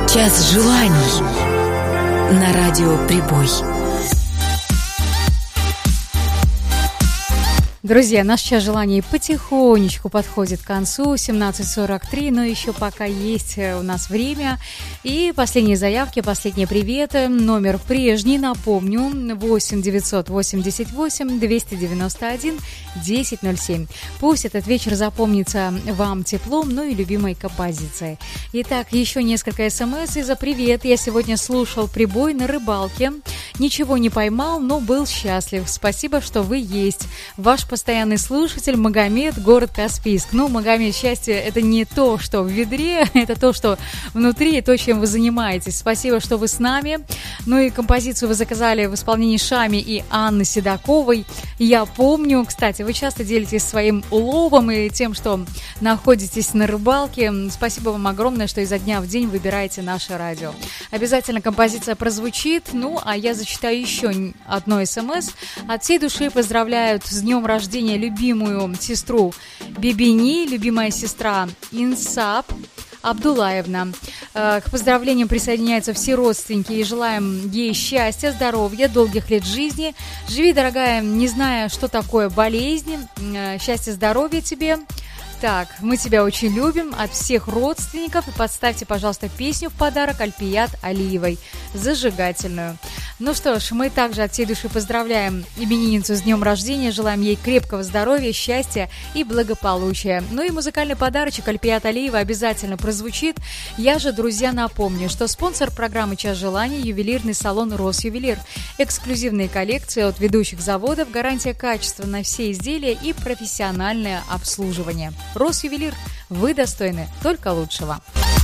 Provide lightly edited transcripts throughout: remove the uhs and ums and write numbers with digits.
Час желаний на радио Прибой. Друзья, наш час желаний потихонечку подходит к концу, 17:43, но еще пока есть у нас время. И последние заявки, последние приветы. Номер прежний, напомню, 8 988 291 1007. Пусть этот вечер запомнится вам теплом, ну и любимой композицией. Итак, еще несколько смс и за привет. Я сегодня слушал прибой на рыбалке. Ничего не поймал, но был счастлив. Спасибо, что вы есть. Ваш постоянный слушатель Магомед, город Каспийск. Ну, Магомед, счастье — это не то, что в ведре, это то, что внутри, то, чем вы занимаетесь. Спасибо, что вы с нами. Ну и композицию вы заказали в исполнении Шами и Анны Седоковой. Я помню, кстати, вы часто делитесь своим уловом и тем, что находитесь на рыбалке. Спасибо вам огромное, что изо дня в день выбираете наше радио. Обязательно композиция прозвучит. Ну, а я зачитаю еще одно смс. От всей души поздравляют с днем рождения любимую сестру Бибини, любимая сестра Инсаб Абдулаевна. К поздравлениям присоединяются все родственники и желаем ей счастья, здоровья, долгих лет жизни. Живи, дорогая, не зная, что такое болезнь. Счастья, здоровья тебе. Так, мы тебя очень любим от всех родственников. И подставьте, пожалуйста, песню в подарок Альпият Алиевой, зажигательную. Ну что ж, мы также от всей души поздравляем именинницу с днем рождения, желаем ей крепкого здоровья, счастья и благополучия. Ну и музыкальный подарочек Альпият Алиева обязательно прозвучит. Я же, друзья, напомню, что спонсор программы «Час желаний» — ювелирный салон «Росювелир». Эксклюзивные коллекции от ведущих заводов, гарантия качества на все изделия и профессиональное обслуживание. Росювелир, вы достойны только лучшего.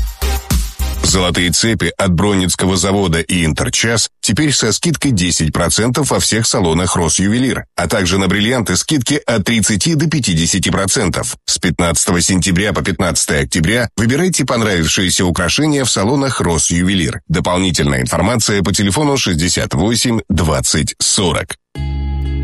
Золотые цепи от Бронницкого завода и Интерчас теперь со скидкой 10% во всех салонах Росювелир, а также на бриллианты скидки от 30 до 50%. С 15 сентября по 15 октября выбирайте понравившиеся украшения в салонах Росювелир. Дополнительная информация по телефону 68 20 40.